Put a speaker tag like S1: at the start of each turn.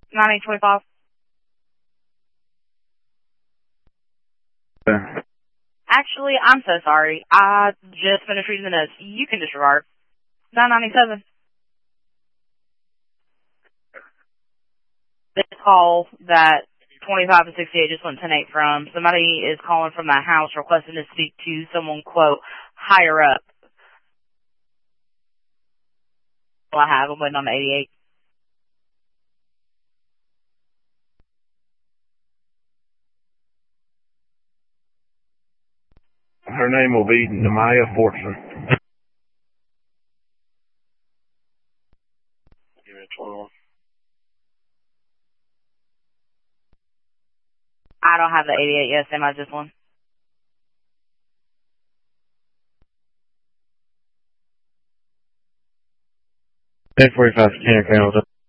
S1: 9825. Actually, I'm so sorry. I just finished reading the notes. You can disregard. 997. This call that 25 and 68 just went 10-8 from. Somebody is calling from that house requesting to speak to someone, quote, higher up. Well, I have. I'm waiting on the 88.
S2: Her name will be Nemaya Fortson. Give me a 12.
S1: I don't have the 88 yet. Am I just one?
S2: $10.45 for Tanner County.